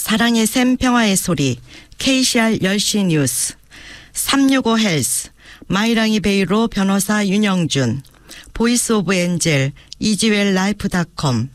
사랑의 샘 평화의 소리, KCR 10시 뉴스, 365 헬스, 마이랑이 베이로 변호사 윤영준, 보이스 오브 엔젤, 이지웰 라이프닷컴,